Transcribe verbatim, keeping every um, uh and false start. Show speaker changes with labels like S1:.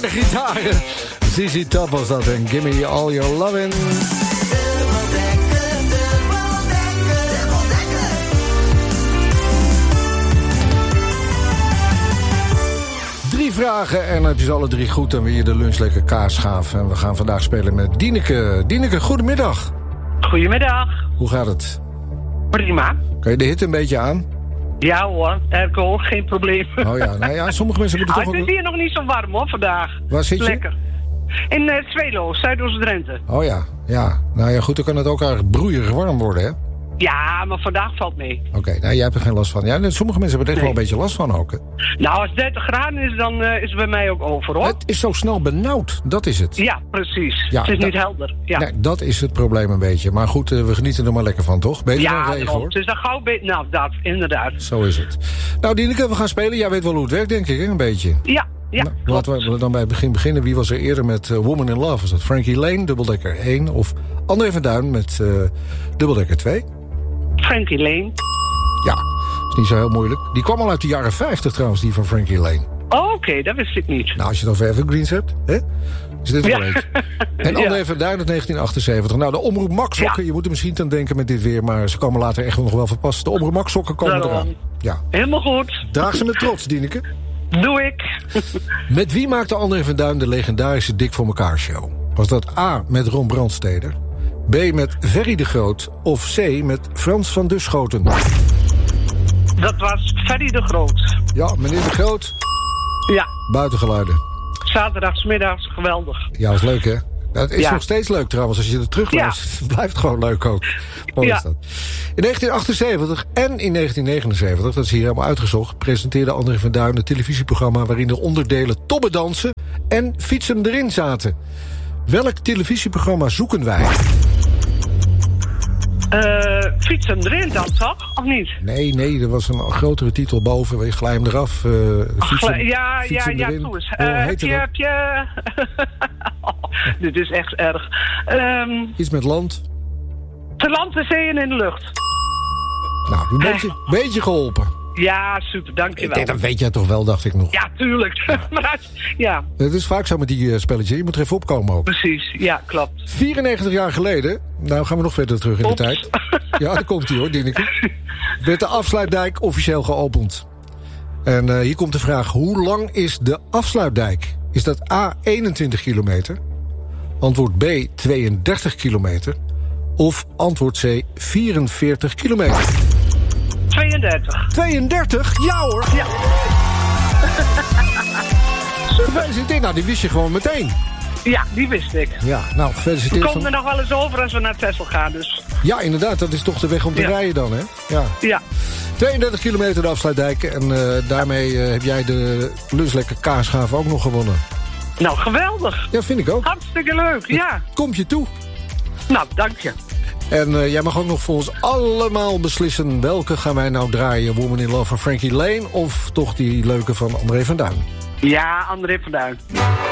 S1: harde gitaren. Z Z Top was dat en Gimme All Your Lovin'. Drie vragen en het is alle drie goed. En weer de lunch lekker kaasschaaf. En we gaan vandaag spelen met Dieneke. Dieneke, goedemiddag.
S2: Goedemiddag.
S1: Hoe gaat het?
S2: Prima.
S1: Kan je de hitte een beetje aan?
S2: Ja hoor, airco, geen probleem.
S1: Oh ja, nou ja, sommige mensen moeten
S2: ah,
S1: toch...
S2: Het is
S1: wel...
S2: hier nog niet zo warm hoor, vandaag.
S1: Waar zit je?
S2: Lekker. In uh, Zwelo, Zuidoost-Drenthe.
S1: Oh ja, ja. Nou ja, goed, dan kan het ook erg broeierig warm worden, hè?
S2: Ja, maar vandaag valt mee.
S1: Oké, okay, nou jij hebt er geen last van. Ja, sommige mensen hebben er echt nee. wel een beetje last van ook, hè?
S2: Nou, als het dertig graden is, dan uh, is het bij mij ook over, hoor.
S1: Het is zo snel benauwd, dat is het.
S2: Ja, precies. Ja, het is dat, niet helder. Ja.
S1: Nee, dat is het probleem een beetje. Maar goed, uh, we genieten er maar lekker van, toch? Beter
S2: ja,
S1: dan regen, hoor.
S2: Het is dan gauw beter. Nou, dat, inderdaad.
S1: Zo is het. Nou, Dieneke, we gaan spelen. Jij weet wel hoe het werkt, denk ik, hè? Een beetje.
S2: Ja. Ja,
S1: nou, laten we dan bij het begin beginnen. Wie was er eerder met uh, Woman in Love? Was dat Frankie Lane, dubbeldekker één? Of André van Duin met uh, dubbeldekker twee?
S2: Frankie Lane.
S1: Ja, is niet zo heel moeilijk. Die kwam al uit de jaren vijftig trouwens, die van Frankie Lane.
S2: Oh, oké, okay, dat wist ik niet.
S1: Nou, als je het over evergreens hebt, hè? Is dit wel leuk. Ja. En André ja. van Duin uit negentien achtenzeventig. Nou, de Omroep Max sokken, ja. je moet er misschien aan denken met dit weer... maar ze komen later echt nog wel verpassen. De Omroep Max sokken komen Daarom. eraan. Ja.
S2: Helemaal goed.
S1: Draag ze met trots, Dieneke.
S2: Doe ik.
S1: Met wie maakte André van Duin de legendarische Dik voor elkaar show? Was dat A, met Ron Brandsteder... B, met Ferry de Groot... of C, met Frans van Duschoten?
S2: Dat was Ferry de Groot.
S1: Ja, meneer de Groot.
S2: Ja.
S1: Buitengeluiden.
S2: Zaterdagsmiddags, geweldig.
S1: Ja, dat is leuk, hè? Het is ja. nog steeds leuk trouwens, als je er terugluistert. Ja. blijft gewoon leuk ook. Mooi ja. is dat. In negentien achtenzeventig en in negentien negenenzeventig, dat is hier helemaal uitgezocht... presenteerde André van Duin een televisieprogramma... waarin de onderdelen tobbedansen en fietsen erin zaten. Welk televisieprogramma zoeken wij?
S2: Uh, fietsen erin dan, toch? Of niet?
S1: Nee, nee, er was een grotere titel boven. We glij hem eraf. Uh, fietsen,
S2: Ach, ja,
S1: fietsen
S2: ja,
S1: erin.
S2: ja, toe eens. Uh, heb je, heb je... oh, dit is echt erg. Um,
S1: Iets met land.
S2: Te land, de zee en in de lucht.
S1: Nou, een beetje, uh. beetje geholpen.
S2: Ja, super, dankjewel.
S1: Nee, dat weet jij toch wel, dacht ik nog.
S2: Ja, tuurlijk. Ja. maar, ja.
S1: Het is vaak zo met die uh, spelletjes. Je moet er even opkomen ook.
S2: Precies, ja, klopt.
S1: vierennegentig jaar geleden, nou gaan we nog verder terug in
S2: Ops.
S1: de tijd. Ja, daar komt hij hoor, Dieneke. Werd de Afsluitdijk officieel geopend. En uh, hier komt de vraag, hoe lang is de Afsluitdijk? Is dat A, eenentwintig kilometer? Antwoord B, tweeëndertig kilometer? Of antwoord C, vierenveertig kilometer?
S2: tweeëndertig.
S1: tweeëndertig? Ja hoor.
S2: Ja.
S1: Gefeliciteerd. Nou, die wist je gewoon meteen.
S2: Ja, die wist ik.
S1: Ja, nou, gefeliciteerd.
S2: We komen er nog wel eens over als we naar Texel gaan, dus.
S1: Ja, inderdaad. Dat is toch de weg om te ja. rijden dan, hè? Ja.
S2: Ja.
S1: tweeëndertig kilometer de Afsluitdijk. En uh, daarmee uh, heb jij de Lunchlekker Kaasschaaf ook nog gewonnen.
S2: Nou, geweldig.
S1: Ja, vind ik ook.
S2: Hartstikke leuk, ja.
S1: Komt je toe.
S2: Nou, dank je.
S1: En uh, jij mag ook nog voor ons allemaal beslissen... welke gaan wij nou draaien? Woman in Love van Frankie Lane... of toch die leuke van André van Duin?
S2: Ja, André van Duin.